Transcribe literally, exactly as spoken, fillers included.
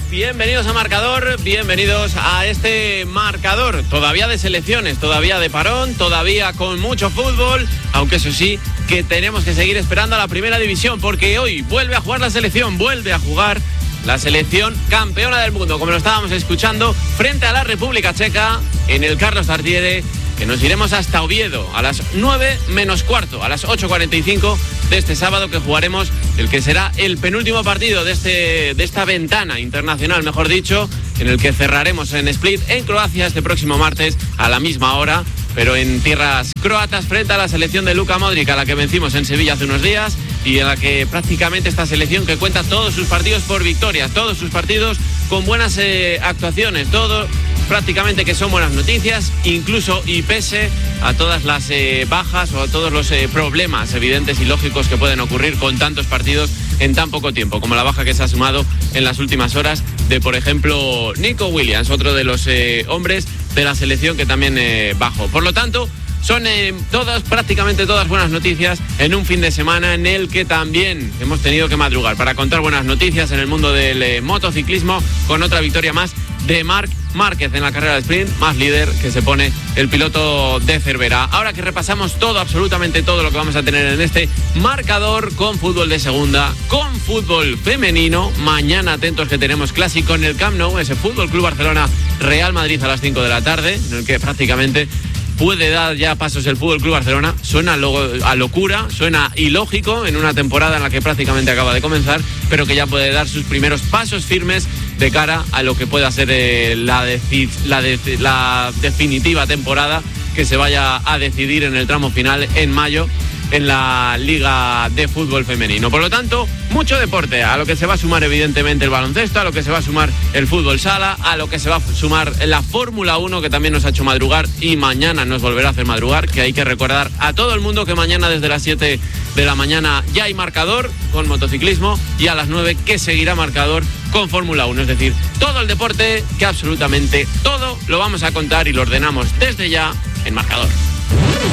Bienvenidos a Marcador, bienvenidos a este marcador, todavía de selecciones, todavía de parón, todavía con mucho fútbol, aunque eso sí, que tenemos que seguir esperando a la primera división, porque hoy vuelve a jugar la selección, vuelve a jugar la selección campeona del mundo, como lo estábamos escuchando, frente a la República Checa, en el Carlos Tartiere, que nos iremos hasta Oviedo a las nueve menos cuarto, a las ocho cuarenta y cinco de este sábado, que jugaremos el que será el penúltimo partido de, este, de esta ventana internacional, mejor dicho, en el que cerraremos en Split, en Croacia, este próximo martes a la misma hora, pero en tierras croatas, frente a la selección de Luka Modric, a la que vencimos en Sevilla hace unos días, y en la que prácticamente esta selección que cuenta todos sus partidos por victorias, todos sus partidos con buenas eh, actuaciones, todo prácticamente que son buenas noticias, incluso y pese a todas las eh, bajas o a todos los eh, problemas evidentes y lógicos que pueden ocurrir con tantos partidos en tan poco tiempo, como la baja que se ha sumado en las últimas horas de, por ejemplo, Nico Williams, otro de los eh, hombres de la selección que también eh, bajó. Por lo tanto, son eh, todas, prácticamente todas buenas noticias en un fin de semana en el que también hemos tenido que madrugar para contar buenas noticias en el mundo del eh, motociclismo, con otra victoria más de Marc Márquez en la carrera de sprint, más líder que se pone el piloto de Cervera. Ahora que repasamos todo, absolutamente todo lo que vamos a tener en este marcador, con fútbol de segunda, con fútbol femenino, mañana atentos que tenemos clásico en el Camp Nou, ese Fútbol Club Barcelona Real Madrid a las cinco de la tarde, en el que prácticamente puede dar ya pasos el Fútbol Club Barcelona. Suena a locura, suena ilógico en una temporada en la que prácticamente acaba de comenzar, pero que ya puede dar sus primeros pasos firmes de cara a lo que pueda ser eh, la, deci- la, de- la definitiva temporada que se vaya a decidir en el tramo final en mayo en la Liga de Fútbol Femenino. Por lo tanto, mucho deporte, a lo que se va a sumar evidentemente el baloncesto, a lo que se va a sumar el fútbol sala, a lo que se va a sumar la Fórmula uno, que también nos ha hecho madrugar y mañana nos volverá a hacer madrugar, que hay que recordar a todo el mundo que mañana desde las siete de la mañana ya hay marcador con motociclismo, y a las nueve que seguirá marcador con Fórmula uno, es decir, todo el deporte, que absolutamente todo lo vamos a contar y lo ordenamos desde ya en Marcador.